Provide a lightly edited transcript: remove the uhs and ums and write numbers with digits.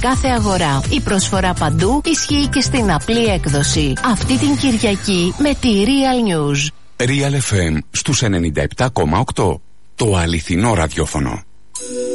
κάθε αγορά. Η προσφορά παντού ισχύει και στην απλή έκδοση. Αυτή την Κυριακή με τη Real News. Real FM στους 97,8. Το αληθινό ραδιόφωνο.